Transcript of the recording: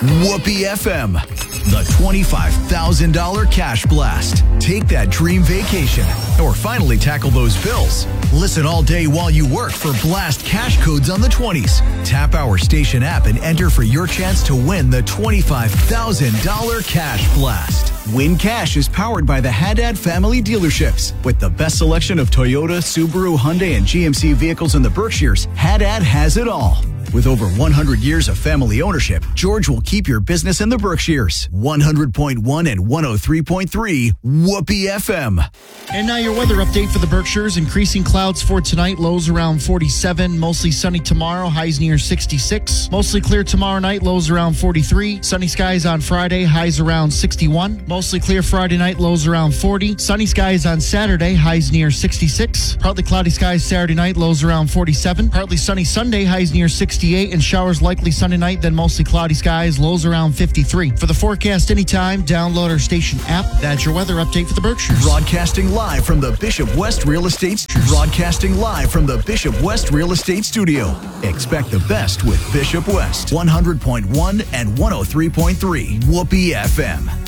Whoopee FM, the $25,000 cash blast. Take that dream vacation or finally tackle those bills. Listen all day while you work for blast cash codes on the 20s. Tap our station app and enter for your chance to win the $25,000 cash blast. Win Cash is powered by the Haddad Family Dealerships. With the best selection of Toyota, Subaru, Hyundai, and GMC vehicles in the Berkshires, Haddad has it all. With over 100 years of family ownership, George will keep your business in the Berkshires. 100.1 and 103.3 Whoopee FM. And now your weather update for the Berkshires. Increasing clouds for tonight. Lows around 47. Mostly sunny tomorrow. Highs near 66. Mostly clear tomorrow night. Lows around 43. Sunny skies on Friday. Highs around 61. Mostly clear Friday night. Lows around 40. Sunny skies on Saturday. Highs near 66. Partly cloudy skies Saturday night. Lows around 47. Partly sunny Sunday. Highs near 68. And showers likely Sunday night, then mostly cloudy skies, lows around 53. For the forecast anytime, download our station app. That's your weather update for the Berkshires. Broadcasting live from the Bishop West Real Estate Broadcasting live from the Bishop West Real Estate Studio. Expect the best with Bishop West. 100.1 and 103.3 Whoopee FM.